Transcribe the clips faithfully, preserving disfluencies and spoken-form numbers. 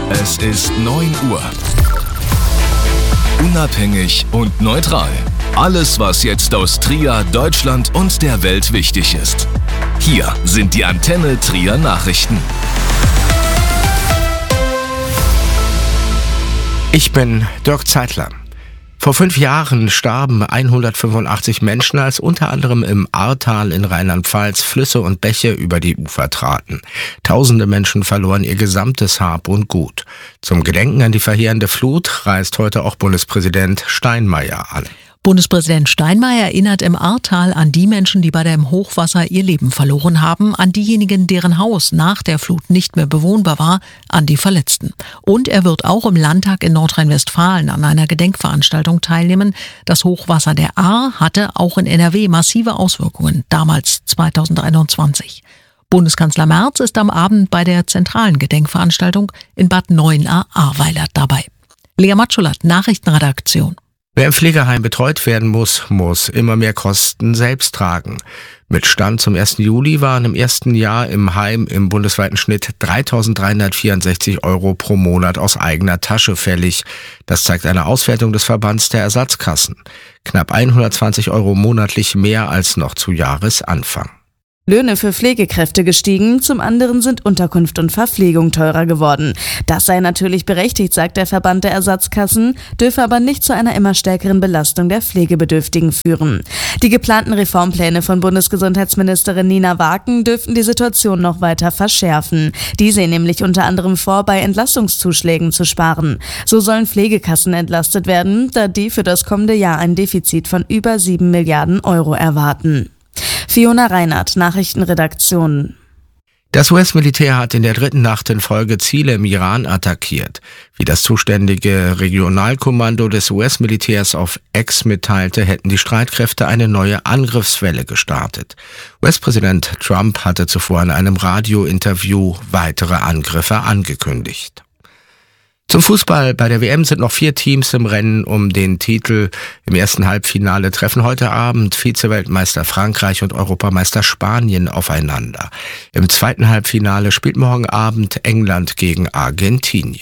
Es ist neun Uhr. Unabhängig und neutral. Alles, was jetzt aus Trier, Deutschland und der Welt wichtig ist. Hier sind die Antenne Trier Nachrichten. Ich bin Dirk Zeitler. Vor fünf Jahren starben hundertfünfundachtzig Menschen, als unter anderem im Ahrtal in Rheinland-Pfalz Flüsse und Bäche über die Ufer traten. Tausende Menschen verloren ihr gesamtes Hab und Gut. Zum Gedenken an die verheerende Flut reist heute auch Bundespräsident Steinmeier an. Bundespräsident Steinmeier erinnert im Ahrtal an die Menschen, die bei dem Hochwasser ihr Leben verloren haben, an diejenigen, deren Haus nach der Flut nicht mehr bewohnbar war, an die Verletzten. Und er wird auch im Landtag in Nordrhein-Westfalen an einer Gedenkveranstaltung teilnehmen. Das Hochwasser der Ahr hatte auch in N R W massive Auswirkungen, damals zweitausendeinundzwanzig. Bundeskanzler Merz ist am Abend bei der zentralen Gedenkveranstaltung in Bad Neuenahr-Ahrweiler dabei. Lea Matschulat, Nachrichtenredaktion. Wer im Pflegeheim betreut werden muss, muss immer mehr Kosten selbst tragen. Mit Stand zum ersten Juli waren im ersten Jahr im Heim im bundesweiten Schnitt dreitausenddreihundertvierundsechzig Euro pro Monat aus eigener Tasche fällig. Das zeigt eine Auswertung des Verbands der Ersatzkassen. Knapp hundertzwanzig Euro monatlich mehr als noch zu Jahresanfang. Löhne für Pflegekräfte gestiegen, zum anderen sind Unterkunft und Verpflegung teurer geworden. Das sei natürlich berechtigt, sagt der Verband der Ersatzkassen, dürfe aber nicht zu einer immer stärkeren Belastung der Pflegebedürftigen führen. Die geplanten Reformpläne von Bundesgesundheitsministerin Nina Waken dürften die Situation noch weiter verschärfen. Die sehen nämlich unter anderem vor, bei Entlastungszuschlägen zu sparen. So sollen Pflegekassen entlastet werden, da die für das kommende Jahr ein Defizit von über sieben Milliarden Euro erwarten. Fiona Reinhardt, Nachrichtenredaktion. Das U S-Militär hat in der dritten Nacht in Folge Ziele im Iran attackiert. Wie das zuständige Regionalkommando des U S-Militärs auf X mitteilte, hätten die Streitkräfte eine neue Angriffswelle gestartet. U S-Präsident Trump hatte zuvor in einem Radiointerview weitere Angriffe angekündigt. Zum Fußball. Bei der W M sind noch vier Teams im Rennen um den Titel. Im ersten Halbfinale treffen heute Abend Vize-Weltmeister Frankreich und Europameister Spanien aufeinander. Im zweiten Halbfinale spielt morgen Abend England gegen Argentinien.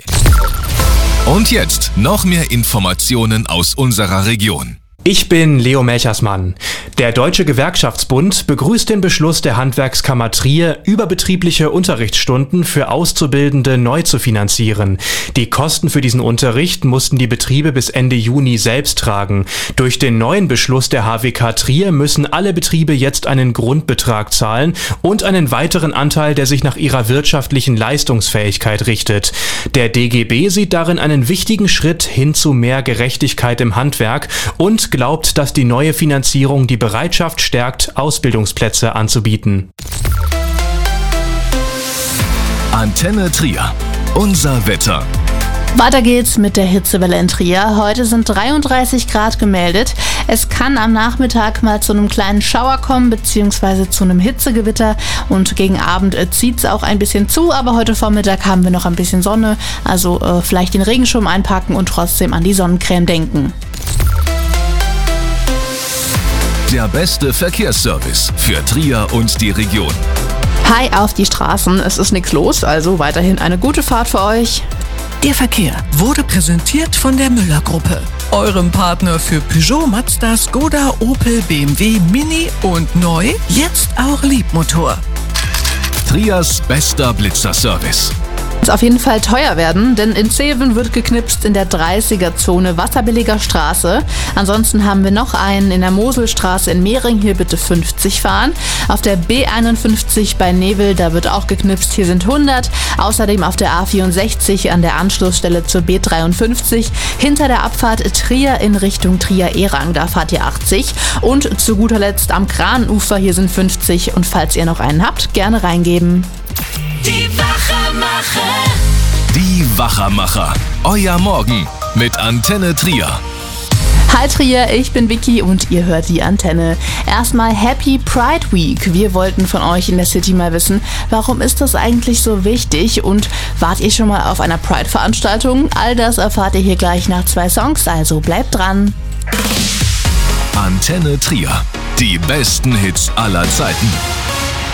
Und jetzt noch mehr Informationen aus unserer Region. Ich bin Leo Melchersmann. Der Deutsche Gewerkschaftsbund begrüßt den Beschluss der Handwerkskammer Trier, überbetriebliche Unterrichtsstunden für Auszubildende neu zu finanzieren. Die Kosten für diesen Unterricht mussten die Betriebe bis Ende Juni selbst tragen. Durch den neuen Beschluss der H W K Trier müssen alle Betriebe jetzt einen Grundbetrag zahlen und einen weiteren Anteil, der sich nach ihrer wirtschaftlichen Leistungsfähigkeit richtet. Der D G B sieht darin einen wichtigen Schritt hin zu mehr Gerechtigkeit im Handwerk und glaubt, dass die neue Finanzierung die Bereitschaft stärkt, Ausbildungsplätze anzubieten. Antenne Trier. Unser Wetter. Weiter geht's mit der Hitzewelle in Trier. Heute sind dreiunddreißig Grad gemeldet. Es kann am Nachmittag mal zu einem kleinen Schauer kommen, beziehungsweise zu einem Hitzegewitter. Und gegen Abend äh, zieht's auch ein bisschen zu, aber heute Vormittag haben wir noch ein bisschen Sonne. Also äh, vielleicht den Regenschirm einpacken und trotzdem an die Sonnencreme denken. Der beste Verkehrsservice für Trier und die Region. Hi auf die Straßen, es ist nichts los, also weiterhin eine gute Fahrt für euch. Der Verkehr wurde präsentiert von der Müller-Gruppe, eurem Partner für Peugeot, Mazda, Skoda, Opel, B M W, Mini und neu, jetzt auch Liebmotor. Triers bester Blitzerservice. Es auf jeden Fall teuer werden, denn in Zeven wird geknipst in der dreißiger-Zone Wasserbilliger Straße. Ansonsten haben wir noch einen in der Moselstraße in Mehring, hier bitte fünfzig fahren. Auf der B einundfünfzig bei Nevel, da wird auch geknipst, hier sind hundert. Außerdem auf der A vierundsechzig an der Anschlussstelle zur B dreiundfünfzig. Hinter der Abfahrt Trier in Richtung Trier-Erang, da fahrt ihr achtzig. Und zu guter Letzt am Kranufer, hier sind fünfzig. Und falls ihr noch einen habt, gerne reingeben. Die Wachermacher. Die Wachermacher. Euer Morgen mit Antenne Trier. Hi Trier, ich bin Vicky und ihr hört die Antenne. Erstmal Happy Pride Week. Wir wollten von euch in der City mal wissen, warum ist das eigentlich so wichtig und wart ihr schon mal auf einer Pride-Veranstaltung? All das erfahrt ihr hier gleich nach zwei Songs, also bleibt dran. Antenne Trier. Die besten Hits aller Zeiten.